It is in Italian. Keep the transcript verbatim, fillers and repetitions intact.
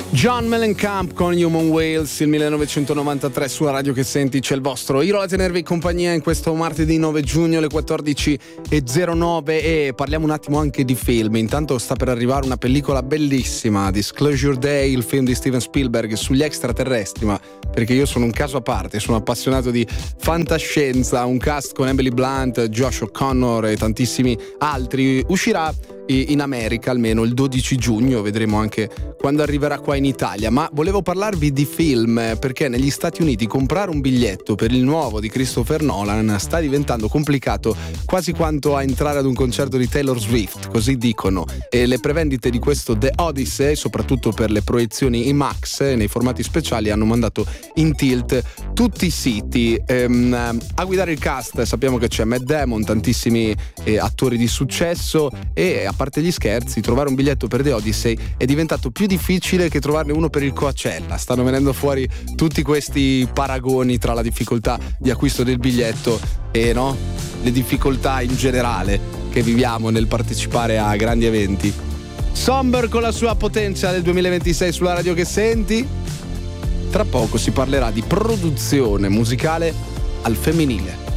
John Mellencamp con Human Whales, il millenovecentonovantatré sulla radio che senti. C'è il vostro Iro a tenervi compagnia in questo martedì nove giugno alle quattordici e zero nove e parliamo un attimo anche di film. Intanto sta per arrivare una pellicola bellissima, Disclosure Day, il film di Steven Spielberg sugli extraterrestri, ma perché io sono un caso a parte, sono appassionato di fantascienza, un cast con Emily Blunt, Josh O'Connor e tantissimi altri. Uscirà in America almeno il dodici giugno, vedremo anche quando arriverà qua in Italia. Ma volevo parlarvi di film perché negli Stati Uniti comprare un biglietto per il nuovo di Christopher Nolan sta diventando complicato quasi quanto a entrare ad un concerto di Taylor Swift, così dicono, e le prevendite di questo The Odyssey, soprattutto per le proiezioni IMAX nei formati speciali, hanno mandato in tilt tutti i siti. Ehm, a guidare il cast sappiamo che c'è Matt Damon, tantissimi eh, attori di successo, e a parte gli scherzi, trovare un biglietto per The Odyssey è diventato più difficile che trovarne uno per il Coachella. Stanno venendo fuori tutti questi paragoni tra la difficoltà di acquisto del biglietto e no, le difficoltà in generale che viviamo nel partecipare a grandi eventi. Somber con la sua potenza del duemilaventisei sulla radio che senti. Tra poco si parlerà di produzione musicale al femminile.